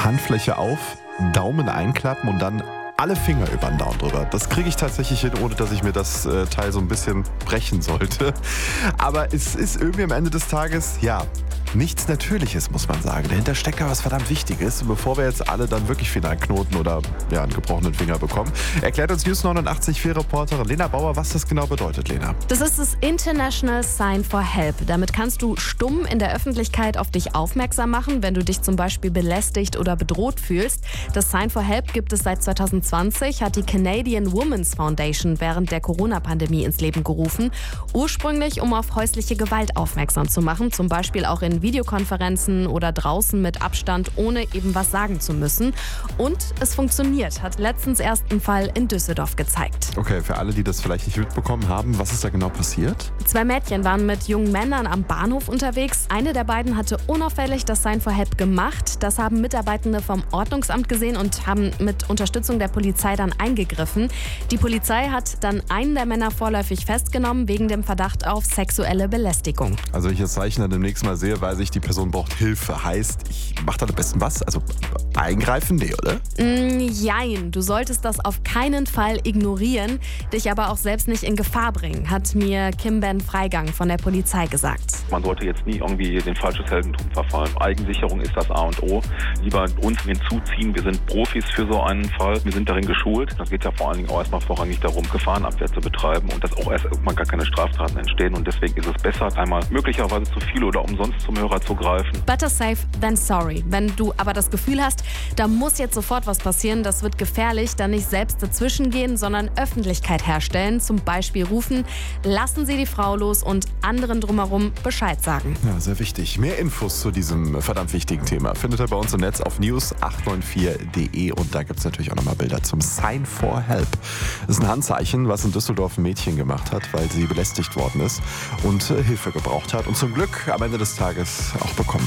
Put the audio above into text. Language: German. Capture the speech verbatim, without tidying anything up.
Handfläche auf, Daumen einklappen und dann alle Finger über den Daumen drüber. Das kriege ich tatsächlich hin, ohne dass ich mir das äh, Teil so ein bisschen brechen sollte. Aber es ist irgendwie am Ende des Tages, ja, nichts Natürliches, muss man sagen. Dahinter steckt ja was verdammt Wichtiges. Und bevor wir jetzt alle dann wirklich final Knoten oder ja, einen gebrochenen Finger bekommen, erklärt uns News neunundachtzig vier Reporterin Lena Bauer, was das genau bedeutet, Lena. Das ist das International Sign for Help. Damit kannst du stumm in der Öffentlichkeit auf dich aufmerksam machen, wenn du dich zum Beispiel belästigt oder bedroht fühlst. Das Sign for Help gibt es seit zweitausendzwanzig, hat die Canadian Women's Foundation während der Corona-Pandemie ins Leben gerufen. Ursprünglich, um auf häusliche Gewalt aufmerksam zu machen, zum Beispiel auch in Videokonferenzen oder draußen mit Abstand, ohne eben was sagen zu müssen. Und es funktioniert, hat letztens erst ein Fall in Düsseldorf gezeigt. Okay, für alle, die das vielleicht nicht mitbekommen haben, was ist da genau passiert? Zwei Mädchen waren mit jungen Männern am Bahnhof unterwegs. Eine der beiden hatte unauffällig das Sign for Help gemacht. Das haben Mitarbeitende vom Ordnungsamt gesehen und haben mit Unterstützung der Polizei dann eingegriffen. Die Polizei hat dann einen der Männer vorläufig festgenommen wegen dem Verdacht auf sexuelle Belästigung. Also wenn ich das Zeichen dann demnächst mal sehe, weiß ich, die Person braucht Hilfe. Heißt, ich mache da am besten was? Also eingreifen? Nee, oder? Mm, jein, du solltest das auf keinen Fall ignorieren, dich aber auch selbst nicht in Gefahr bringen, hat mir Kim Ben Freigang von der Polizei gesagt. Man sollte jetzt nie irgendwie den falsches Heldentum verfallen. Eigensicherung ist das A und O. Lieber uns hinzuziehen. Wir sind Profis für so einen Fall. Wir sind darin geschult. Das geht ja vor allen Dingen auch erstmal vorrangig darum, Gefahrenabwehr zu betreiben und dass auch erst irgendwann gar keine Straftaten entstehen. Und deswegen ist es besser, einmal möglicherweise zu viel oder umsonst zum Hörer zu greifen. Better safe than sorry. Wenn du aber das Gefühl hast, da muss jetzt sofort was passieren, das wird gefährlich, dann nicht selbst dazwischen gehen, sondern Öffentlichkeit herstellen. Zum Beispiel rufen, lassen Sie die Frau los und anderen drumherum Bescheid sagen. Ja, sehr wichtig. Mehr Infos zu diesem verdammt wichtigen Thema findet ihr bei uns im Netz auf news acht neun vier punkt de und da gibt es natürlich auch nochmal Bilder zum Sign for Help. Das ist ein Handzeichen, was in Düsseldorf ein Mädchen gemacht hat, weil sie belästigt worden ist und äh, Hilfe gebraucht hat und zum Glück am Ende des Tages auch bekommen